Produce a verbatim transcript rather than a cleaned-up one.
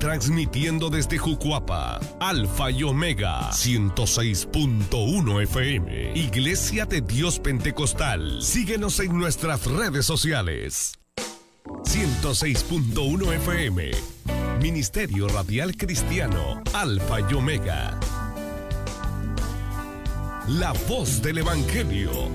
Transmitiendo desde Jucuapa, Alfa y Omega, ciento seis punto uno F M. Iglesia de Dios Pentecostal. Síguenos en nuestras redes sociales. ciento seis punto uno F M. Ministerio Radial Cristiano, Alfa y Omega. La voz del Evangelio.